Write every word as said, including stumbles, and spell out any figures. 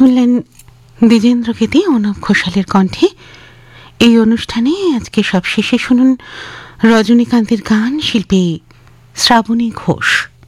শুনলেন দ্বিজেন্দ্রকেতি অনুপ ঘোষালের কণ্ঠে। এই অনুষ্ঠানে আজকে সব শেষে শুনুন রজনীকান্তের গান, শিল্পী শ্রাবণী ঘোষ।